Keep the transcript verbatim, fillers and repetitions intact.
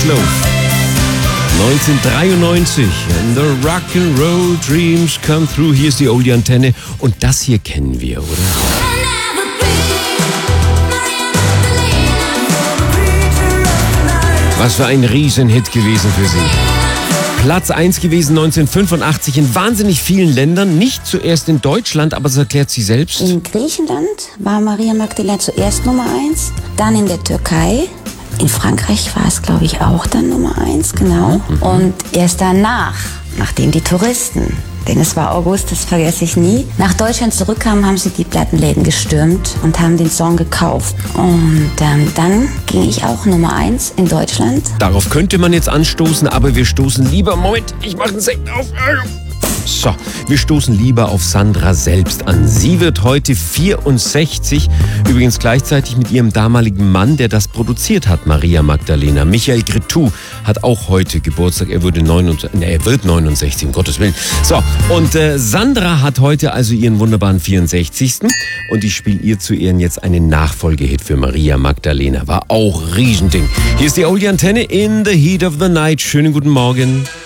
Meatloaf. neunzehnhundertdreiundneunzig. And the Rock'n'Roll Dreams come through. Hier ist die Oldie-Antenne. Und das hier kennen wir, oder? Was für ein Riesenhit gewesen für sie. Platz eins gewesen neunzehnhundertfünfundachtzig in wahnsinnig vielen Ländern. Nicht zuerst in Deutschland, aber das erklärt sie selbst. In Griechenland war Maria Magdalena zuerst Nummer eins, dann in der Türkei. In Frankreich war es, glaube ich, auch dann Nummer eins, genau. Mhm. Und erst danach, nachdem die Touristen, denn es war August, das vergesse ich nie, nach Deutschland zurückkamen, haben sie die Plattenläden gestürmt und haben den Song gekauft. Und ähm, dann ging ich auch Nummer eins in Deutschland. Darauf könnte man jetzt anstoßen, aber wir stoßen lieber... Moment, ich mache einen Sekt auf... So, wir stoßen lieber auf Sandra selbst an. Sie wird heute vierundsechzig, übrigens gleichzeitig mit ihrem damaligen Mann, der das produziert hat, Maria Magdalena. Michael Cretu hat auch heute Geburtstag. Er, würde neunundsechzig, nee, er wird neunundsechzig, um Gottes Willen. So, und äh, Sandra hat heute also ihren wunderbaren vierundsechzigsten Und ich spiele ihr zu Ehren jetzt einen Nachfolgehit für Maria Magdalena. War auch Riesending. Hier ist die Oldie-Antenne in the heat of the night. Schönen guten Morgen.